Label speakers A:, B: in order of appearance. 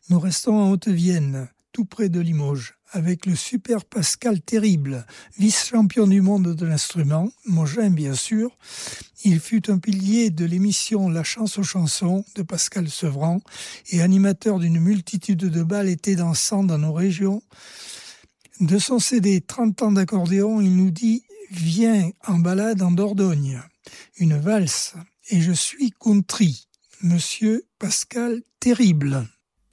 A: Nous restons en Haute-Vienne, tout près de Limoges, avec le super Pascal Terrible, vice-champion du monde de l'instrument, Mogin bien sûr. Il fut un pilier de l'émission La Chance aux chansons de Pascal Sevran et animateur d'une multitude de bals été dansants dans nos régions. De son CD 30 ans d'accordéon, il nous dit « Viens en balade en Dordogne », une valse, et je suis country, Monsieur Pascal Terrible.